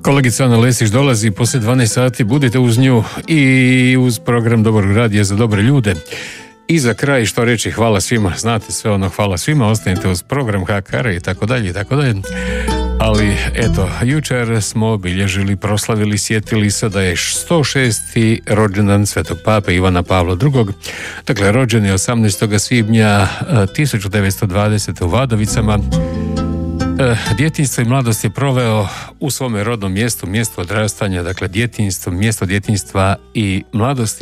Kolegica Ana Lesić dolazi poslije 12 sati, budite uz nju i uz program Dobrog radija za dobre ljude. I za kraj što reći, hvala svima, znate sve ono, hvala svima, ostanite uz program HKR i tako dalje i tako dalje. Ali eto, jučer smo obilježili, proslavili, sjetili se da je 106. rođendan Svetog Pape Ivana Pavla II. Dakle, rođen je 18. svibnja 1920. u Vadovicama. Djetinjstvo i mladost je proveo u svome rodnom mjestu, mjesto odrastanja, dakle djetinjstvo, mjesto djetinjstva i mladosti.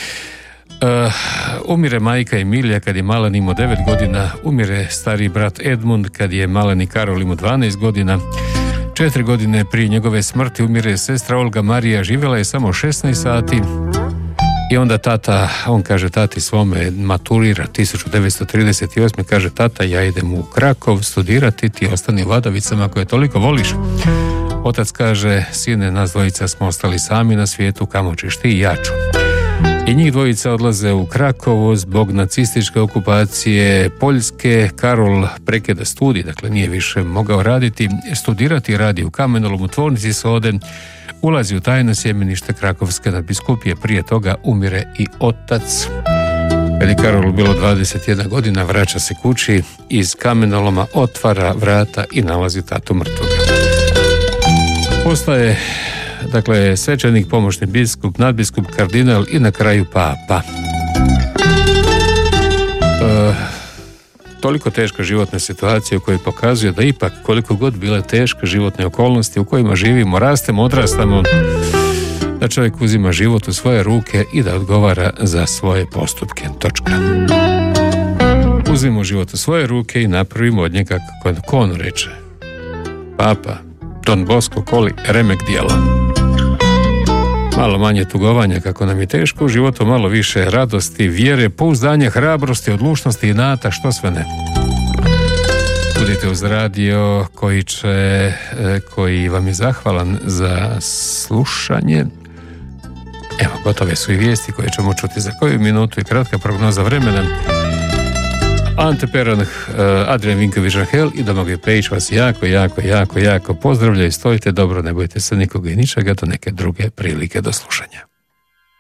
Umire majka Emilija kad je malen imao 9 godina, umire stariji brat Edmund kad je maleni Karol imao 12 godina. 4 godine prije njegove smrti umire sestra Olga Marija, živjela je samo 16 sati. I onda tata, on kaže tati svome, maturira 1938. Kaže tata, ja idem u Krakov studirati, ti ostani u Vadovicama koje toliko voliš. Otac kaže, sine, nas dvojica smo ostali sami na svijetu, kamo ćeš ti i ja ću. I njih dvojica odlaze u Krakovo zbog nacističke okupacije Poljske. Karol prekida studij, dakle nije više mogao raditi, studirati, radi u kamenolomu, u tvornici sode, ulazi u tajno sjemenište Krakovske nadbiskupije, prije toga umire i otac. Kad je Karolu bilo 21 godina, vraća se kući, iz kamenoloma otvara vrata i nalazi tatu mrtvoga. Postaje, dakle, svećenik, pomoćni biskup, nadbiskup, kardinal i na kraju papa. Toliko teška životna situacija u kojoj pokazuje da ipak koliko god bile teške životne okolnosti u kojima živimo, rastemo, odrastamo, da čovjek uzima život u svoje ruke i da odgovara za svoje postupke. Točka. Uzmimo život u svoje ruke i napravimo od njega, kako on reče, Papa Don Bosco Koli remek dijela. Malo manje tugovanja kako nam je teško u životu, malo više radosti, vjere, pouzdanja, hrabrosti, odlučnosti i inata, što sve ne. Budite uz radio koji vam je zahvalan za slušanje. Evo, gotove su i vijesti koje ćemo čuti za koju minutu i kratka prognoza vremena. Ante Peran, Adrian Vinković-Rahel i Domagoj Pejić vas jako pozdravljaju. Stojite dobro, ne bojte se nikoga i ničega, do neke druge prilike do slušanja.